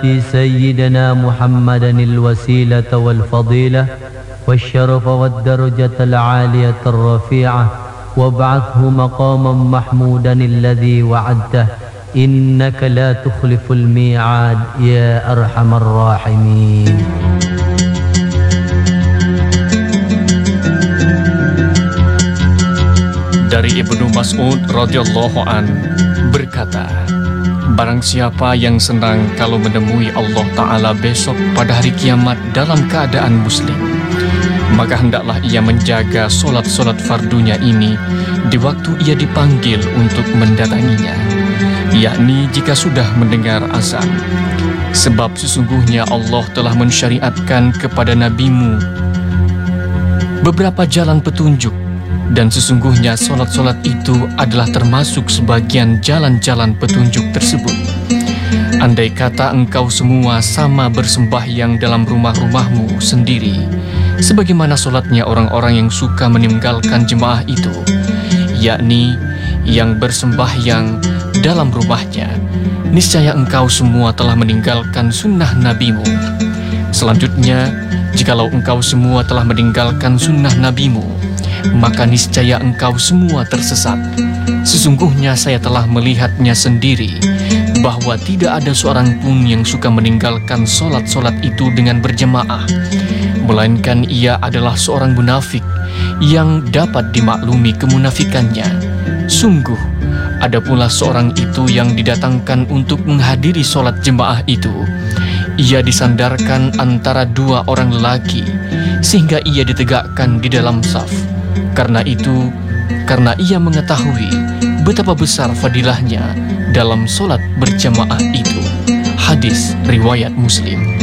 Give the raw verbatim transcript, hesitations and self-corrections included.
سيدنا محمدا الوسيلة والفضيلة والشرف والدرجة العالية الرفيعة وابعثه مقاما محمودا الذي وعدته إنك لا تخلف الميعاد يا أرحم الراحمين. Dari Ibnu Mas'ud radhiyallahu an berkata, barang siapa yang senang kalau menemui Allah Ta'ala besok pada hari kiamat dalam keadaan muslim, maka hendaklah ia menjaga solat-solat fardunya ini di waktu ia dipanggil untuk mendatanginya, yakni jika sudah mendengar azan. Sebab sesungguhnya Allah telah mensyariatkan kepada nabimu beberapa jalan petunjuk, dan sesungguhnya solat-solat itu adalah termasuk sebagian jalan-jalan petunjuk tersebut. Andai kata engkau semua sama bersembahyang dalam rumah-rumahmu sendiri, sebagaimana solatnya orang-orang yang suka meninggalkan jemaah itu, yakni yang bersembahyang dalam rumahnya, niscaya engkau semua telah meninggalkan sunnah nabimu. Selanjutnya, jikalau engkau semua telah meninggalkan sunnah nabimu, maka niscaya engkau semua tersesat. Sesungguhnya saya telah melihatnya sendiri, bahwa tidak ada seorang pun yang suka meninggalkan solat-solat itu dengan berjemaah, melainkan ia adalah seorang munafik yang dapat dimaklumi kemunafikannya. Sungguh, ada pula seorang itu yang didatangkan untuk menghadiri solat jemaah itu. Ia disandarkan antara dua orang lelaki, sehingga ia ditegakkan di dalam saf. Karena itu, karena ia mengetahui betapa besar fadilahnya dalam solat berjamaah itu. Hadis riwayat Muslim.